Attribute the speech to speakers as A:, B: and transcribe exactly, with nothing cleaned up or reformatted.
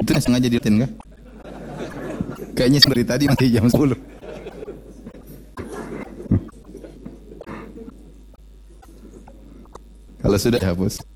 A: Itu yang sengaja dilihatin kah? Kayaknya dari tadi masih jam sepuluh. Kalau sudah hapus.